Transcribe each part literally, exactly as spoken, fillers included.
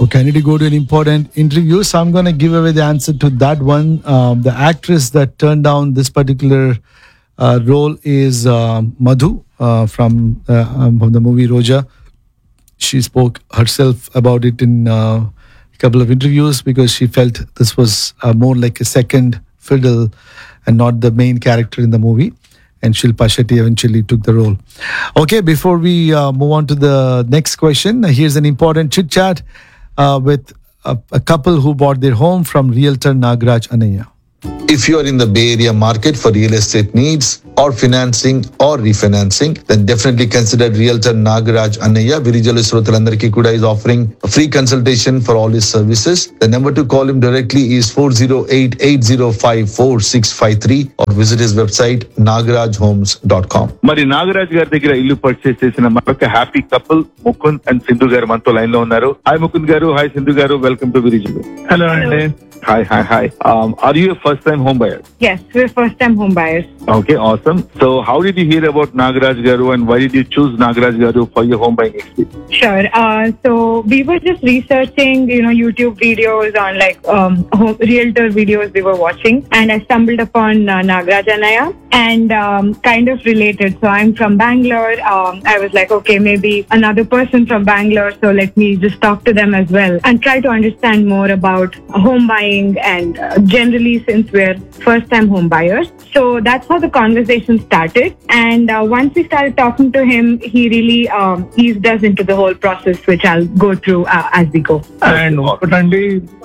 Okay, I need to go to an important interview, so I'm going to give away the answer to that one. Um, the actress that turned down this particular uh, role is uh, Madhu uh, from uh, um, from the movie Roja. She spoke herself about it in uh, a couple of interviews because she felt this was uh, more like a second fiddle and not the main character in the movie. And Shilpa Shetty eventually took the role. Okay, before we uh, move on to the next question, here's an important chit chat uh, with a, a couple who bought their home from realtor Nagraj Anaya. If you are in the Bay Area market for real estate needs or financing or refinancing, then definitely consider Realtor Nagaraj Anaya. Virijalu Srotalandariki Kuda is offering a free consultation for all his services. The number to call him directly is four oh eight, eight oh five, four six five three or visit his website nagaraj homes dot com. మరి నాగరాజ్ గారి దగ్గర ఇల్లు purchase చేసిన మరొక happy couple Mukund and Sindhu గారు మనతో line లో ఉన్నారు. హాయ్ ముకుంద్ గారు, హాయ్ సింధు గారు, వెల్కమ్ టు విరిజలు. హలో అండి. Hi, hi, hi. Um, are you a first-time home buyer? Yes, we're first-time home buyers. Okay, awesome. So, how did you hear about Nagaraj Garu and why did you choose Nagaraj Garu for your home buying experience? Sure. Uh, so we were just researching, you know, YouTube videos on like um, home, realtor videos we were watching, and I stumbled upon uh, Nagaraj Anaya and um, kind of related. So I'm from Bangalore. Um, I was like, okay, maybe another person from Bangalore. So let me just talk to them as well and try to understand more about home buying. And uh, generally, since we're first-time home buyers, so that's how the conversation started. And uh, once we started talking to him, he really um, eased us into the whole process, which I'll go through uh, as we go. And ఒకటండి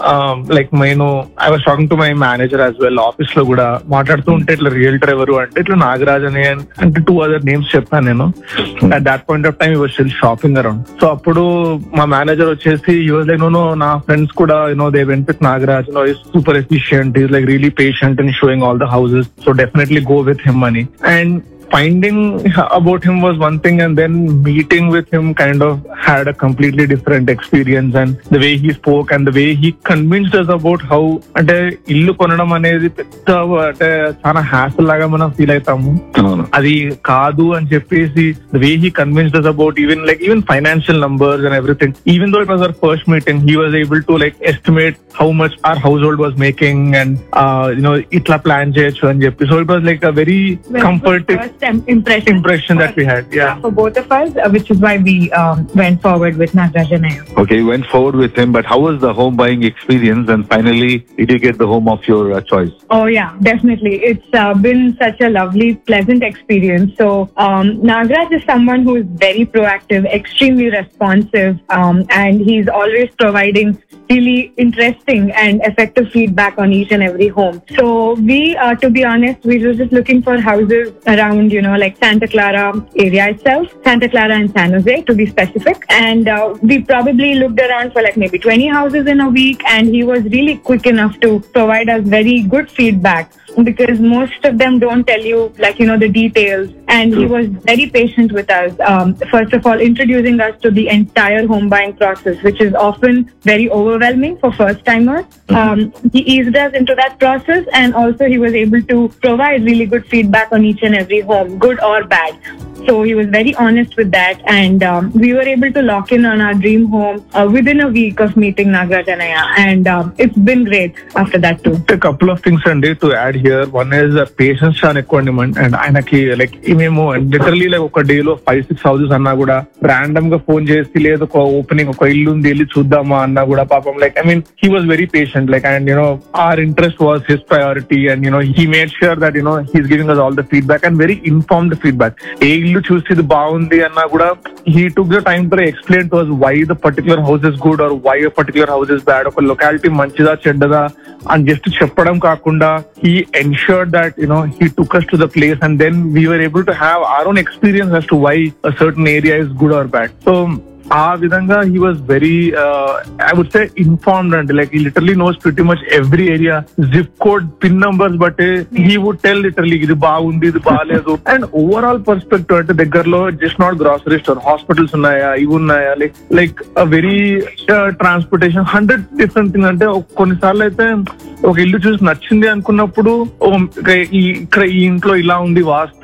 like నేను I was talking to my manager as well office లో కూడా మాట్లాడుతూ ఉంటే ఇట్లా realtor ఎవరు అంటే ఇట్లా నాగరాజ్ అని అంటే టూ అదర్ నేమ్స్ చెప్పాను నేను. At that point of time was still shopping around. So అప్పుడు మా మేనేజర్ వచ్చేసి ఈ వాజ్ లైక్ నో నా ఫ్రెండ్స్ కూడా you know they went with Nagaraj. You know, he's super efficient. He's like really patient and showing all the houses. So definitely go with him, money. And finding about him was one thing, and then meeting with him kind of had a completely different experience. And the way he spoke and the way he convinced us about how అంటే ఇల్లు కొనడం అనేది పెద్ద అంటే చాలా hassle లాగా మనం feel అవుతాము. అది కాదు అని చెప్పేసి the way he convinced us about even like even financial numbers and everything. Even though it was our first meeting, he was able to like estimate how much our household was making and uh, you know itla plan చేయొచ్చు అని చెప్పి. So it was like a very well, comforting impression impression that we had, yeah, for both of us, uh, which is why we um, went forward with Nagaraj Anaya. Okay, you went forward with him, but how was the home buying experience? And finally, did you get the home of your uh, choice? Oh yeah, definitely. It's uh, been such a lovely, pleasant experience. So um, Nagaraj is someone who is very proactive, extremely responsive, um, and he's always providing really interesting and effective feedback on each and every home. So we, uh, to be honest, we were just looking for houses around, you know, like Santa Clara area itself, Santa Clara and San Jose to be specific. And uh, we probably looked around for like maybe twenty houses in a week, and he was really quick enough to provide us very good feedback, because most of them don't tell you like, you know, the details. And he was very patient with us. Um, first of all, introducing us to the entire home buying process, which is often very overwhelming for first timers. Um, he eased us into that process, and also he was able to provide really good feedback on each and every home, good or bad. So he was very honest with that, and um, we were able to lock in on our dream home uh, within a week of meeting Nagaraj Anaya, and um, it's been great after that too. A couple of things Andy to add here. One is uh, patience చాలా ఎక్కువ అండి. And ఆయనకి like మేము literally like ఒక day లో five six houses అన్నా కూడా random గా ఫోన్ చేసి లేదు ఒక ఓపెనింగ్ ఒక ఇల్లు ఉంది వెళ్ళి చూద్దామా అన్నా కూడా పాపం like I mean he was very patient like and you know are interest was his priority and you know he made sure that you know he's giving us all the feedback and very informed feedback. ఏ ఇల్లు చూసి ఇది బాగుంది అన్నా కూడా he took the time to explain to us why the particular house is good or why a particular house is bad. ఒక locality మంచిదా చెడ్డదా అని just చెప్పడం కాకుండా he ensured that you know he took us to the place, and then we were able to have our own experience as to why a certain area is good or bad. So ఆ విధంగా he was very uh, I would say informed, and like he literally knows pretty much every area, zip code, pin numbers, but uh, he would tell literally ఇది బాగుంది ఇది బాగాలేదు. And overall perspective అంటే దగ్గరలో just not grocery store, hospitals ఉన్నాయా ఇవి ఉన్నాయా like like very transportation hundred different thing. అంటే కొన్నిసార్లు అయితే ఒక ఇల్లు చూసి నచ్చింది అనుకున్నప్పుడు ఇక్కడ ఈ ఇంట్లో ఇలా ఉంది వాస్తు,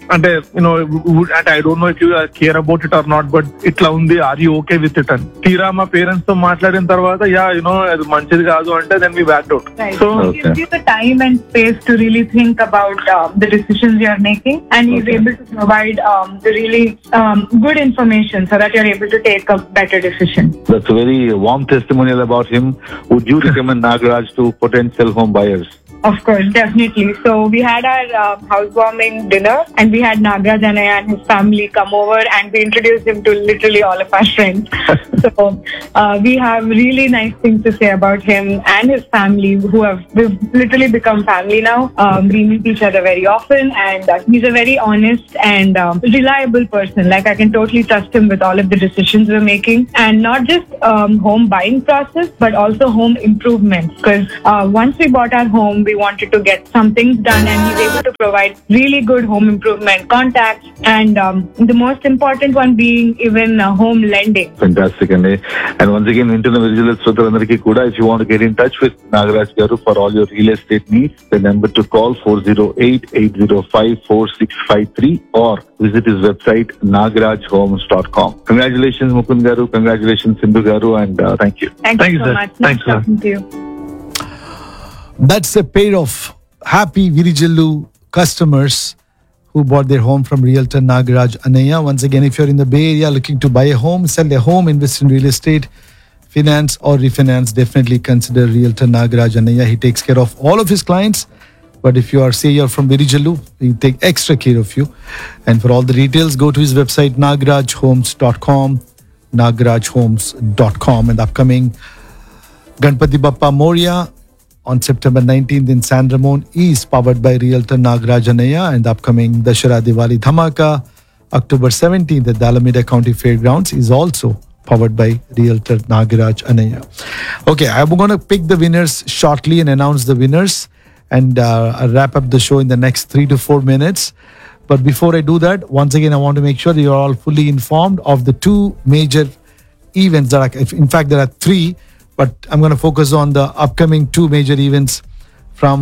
అంటే యూనో అంటే I don't know if you care about it or not, but ఇట్లా ఉంది, are you okay with it అని. తీరా మా పేరెంట్స్ తో మాట్లాడిన తర్వాత యా యునో అది మంచిది కాదు అంటే then we back out. Right. So He gives you the time and space to really think about um, the decisions you're making, and he's Okay. able to provide um, the really um, good information so that you're able to take a better decision. That's a very warm testimonial about him. Would you recommend Nagaraj to potential home buyers? Of course, definitely. So we had our uh, housewarming dinner, and we had Nagaraj Anaya and his family come over, and we introduced him to literally all of our friends. So uh, we have really nice things to say about him and his family, who have we've literally become family now. Um, we meet each other very often, and uh, he's a very honest and um, reliable person. Like, I can totally trust him with all of the decisions we're making, and not just um, home buying process, but also home improvements. Because uh, once we bought our home, we wanted to get some things done, and he's able to provide really good home improvement contacts, and um, the most important one being even uh, home lending. Fantastic. And, and once again, Vintuన్న Virijalu Srotalandariki kuda, if you want to get in touch with Nagaraj Garu for all your real estate needs, the number to call four oh eight, eight oh five, four six five three or visit his website nagaraj homes dot com. Congratulations, Mukund Garu. Congratulations, Sindhu Garu, and uh, thank you. Thank, Thank you you, so sir. much. Thanks, Nice sir. talking to you. That's a pair of happy Virijalu customers who bought their home from Realtor Nagaraj Anaya. Once again, if you're in the Bay Area looking to buy a home, sell a home, invest in real estate, finance or refinance, definitely consider Realtor Nagaraj Anaya. He takes care of all of his clients. But if you are, say, you're from Virijalu, he take extra care of you. And for all the details, go to his website nagaraj homes dot com, nagaraj homes dot com. And the upcoming Ganpati Bappa Moria on September nineteenth in San Ramon is powered by Realtor Nagaraj Anaya, and the upcoming Dashara Diwali Dhamaka October seventeenth at the Alameda County Fairgrounds is also powered by Realtor Nagaraj Anaya. Okay, I'm going to pick the winners shortly and announce the winners, and uh, I'll wrap up the show in the next three to four minutes. But before I do that, once again, I want to make sure that you're all fully informed of the two major events that are, in fact, there are three. But I'm going to focus on the upcoming two major events from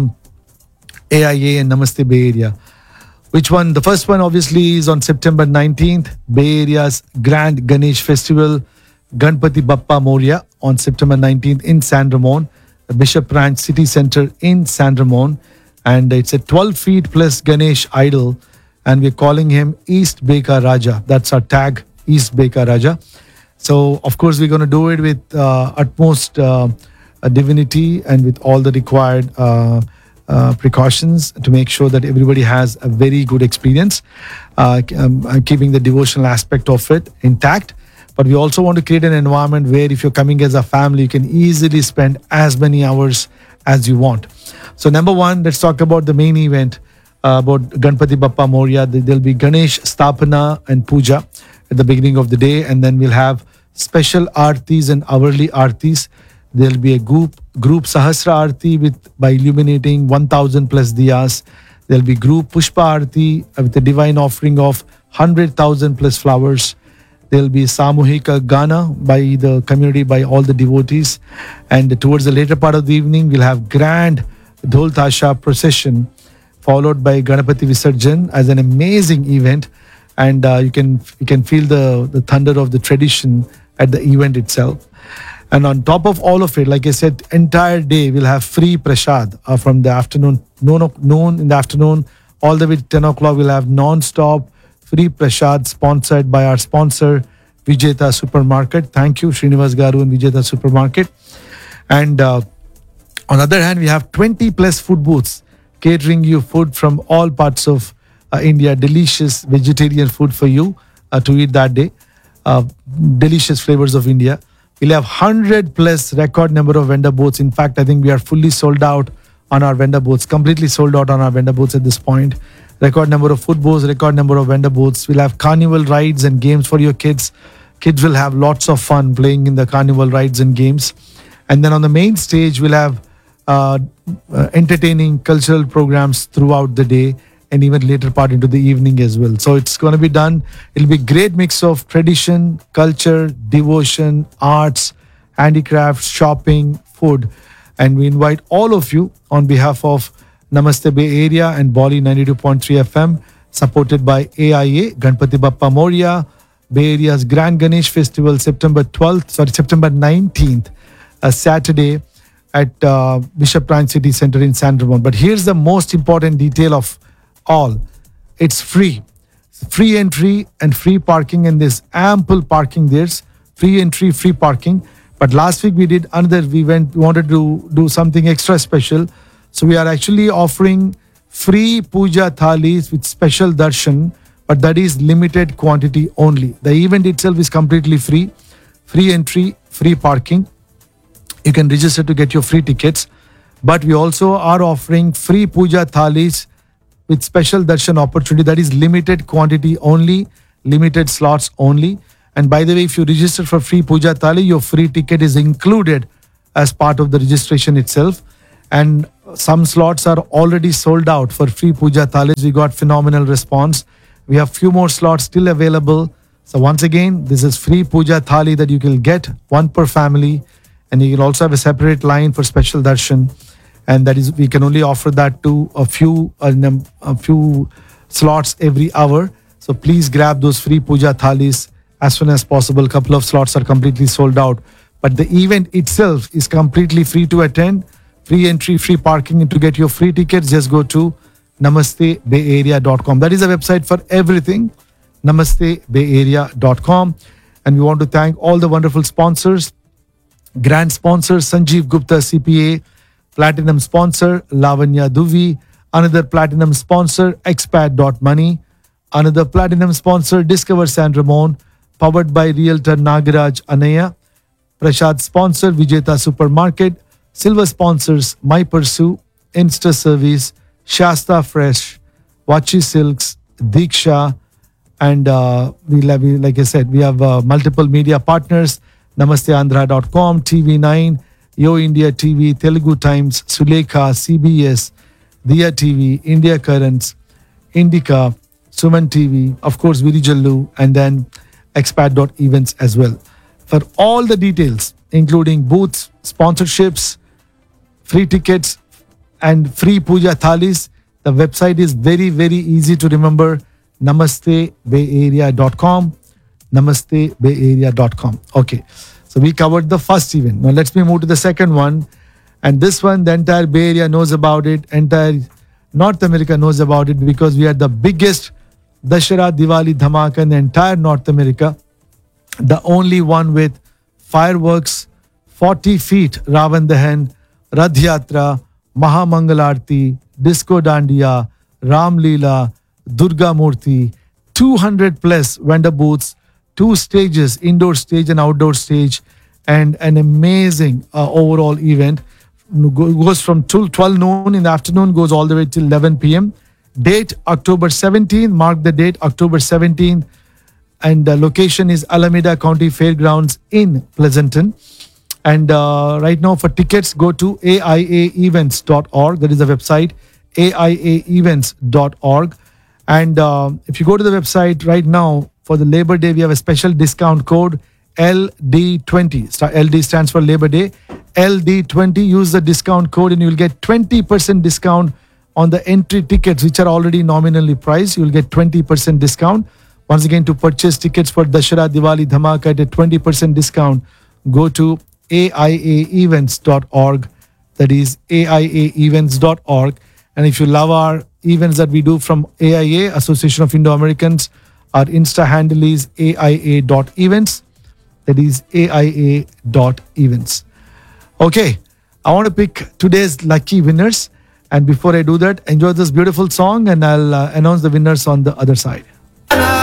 A I A and Namaste Bay Area. Which one? The first one obviously is on September nineteenth, Bay Area's Grand Ganesh Festival, Ganpati Bappa Moria on September nineteenth in San Ramon, the Bishop Ranch City Center in San Ramon. And it's a twelve feet plus Ganesh idol, and we're calling him East Beka Raja. That's our tag, East Beka Raja. So, of course, we're going to do it with uh, utmost uh, divinity and with all the required uh, uh, precautions to make sure that everybody has a very good experience, uh, um, keeping the devotional aspect of it intact. But we also want to create an environment where if you're coming as a family, you can easily spend as many hours as you want. So, number one, let's talk about the main event uh, about Ganpati Bappa Moria. There'll be Ganesh Stapana and Puja at the beginning of the day, and then we'll have special artis and hourly artis. There'll be a group group Sahasra Arti with by illuminating one thousand plus diyas. There'll be group Pushpa Arti with a divine offering of one hundred thousand plus flowers. There'll be Samuhika Gana by the community, by all the devotees. And towards the later part of the evening, we'll have grand Dhol Tasha procession followed by Ganapati Visarjan as an amazing event. And uh, you can you can feel the, the thunder of the tradition at the event itself. And on top of all of it, like I said, entire day we'll have free prasad uh, from the afternoon, noon, o- noon in the afternoon, all the way to ten o'clock. We'll have non-stop free prasad sponsored by our sponsor, Vijeta Supermarket. Thank you, Srinivas Garu and Vijeta Supermarket. And uh, on the other hand, we have twenty plus food booths catering you food from all parts of uh, India, delicious vegetarian food for you uh, to eat that day. Uh, delicious flavors of India. We'll have one hundred plus record number of vendor booths. In fact, I think we are fully sold out on our vendor booths, completely sold out on our vendor booths at this point. Record number of food booths, record number of vendor booths. We'll have carnival rides and games for your kids. Kids will have lots of fun playing in the carnival rides and games. And then on the main stage, we'll have uh, uh, entertaining cultural programs throughout the day, and even later part into the evening as well. So it's going to be done. It'll be great mix of tradition, culture, devotion, arts, handicrafts, shopping, food. And we invite all of you on behalf of Namaste Bay Area and Bali ninety-two point three F M, supported by A I A, Ganpati Bappa Moria, Bay Area's Grand Ganesh Festival, September twelfth, sorry, September nineteenth, a Saturday at uh, Bishop Prime City Center in San Ramon. But here's the most important detail of all. It's free. Free entry and free parking, and there's ample parking. There's free entry, free parking. But last week we did another, we went, we wanted to do something extra special. So we are actually offering free puja thalis with special darshan, but that is limited quantity only. The event itself is completely free. Free entry, free parking. You can register to get your free tickets. But we also are offering free puja thalis with special darshan opportunity. That is limited quantity only, limited slots only. And by the way, if you register for free puja thali, your free ticket is included as part of the registration itself. And some slots are already sold out for free puja thalis. We got phenomenal response. We have few more slots still available. So once again, this is free puja thali that you can get, one per family. And you will also have a separate line for special darshan. And that is, we can only offer that to a few, a, num- a few slots every hour. So please grab those free puja thalis as soon as possible. A couple of slots are completely sold out. But the event itself is completely free to attend. Free entry, free parking. And to get your free tickets, just go to namaste bay area dot com. That is a website for everything. namaste bay area dot com. And we want to thank all the wonderful sponsors. Grand sponsor Sanjeev Gupta C P A. Platinum sponsor Lavanya Duvi. Another platinum sponsor expat dot money. Another platinum sponsor Discover San Ramon. Powered by Realtor Nagaraj Anaya. Prashad sponsor Vijeta Supermarket. Silver sponsors My Pursue, Insta Service, Shasta Fresh, Vachi Silks, Diksha, and uh, we have, like I said, we have uh, multiple media partners. namaste andhra dot com, T V nine, Yo India T V, Telugu Times, Sulekha, C B S, Diya T V, India Currents, Indica, Suman T V, of course Virijallu, and then expat dot events as well. For all the details, including booths, sponsorships, free tickets, and free puja thalis, the website is very, very easy to remember. namaste bay area dot com. namaste bay area dot com. Okay, so we covered the first event. Now let's me move to the second one. And this one, the entire Bay Area knows about it. Entire North America knows about it because we are the biggest Dashara Diwali Dhamaka in the entire North America. The only one with fireworks, forty feet Ravan Dahan, Radh Yatra, Mahamangalarti, Disco Dandiya, Ram Leela, Durga Murti, two hundred plus vendor booths, two stages, indoor stage and outdoor stage, and an amazing uh, overall event. Go- goes from twelve noon in the afternoon, goes all the way till eleven p.m. Date October seventeenth, mark the date October seventeenth, and the location is Alameda County Fairgrounds in Pleasanton. And uh, right now for tickets, go to A I A events dot org. That is the website, A I A events dot org. And uh, if you go to the website right now, for the Labor Day, we have a special discount code L D twenty. L D stands for Labor Day. L D twenty, use the discount code and you'll get twenty percent discount on the entry tickets, which are already nominally priced. You'll get twenty percent discount. Once again, to purchase tickets for Dashara Diwali Dhamaka at a twenty percent discount, go to A I A events dot org. That is A I A events dot org. And if you love our events that we do from A I A, Association of Indo-Americans, our Insta handle is A I A dot events. That is A I A dot events. Okay, I want to pick today's lucky winners. And before I do that, enjoy this beautiful song and I'll uh, announce the winners on the other side.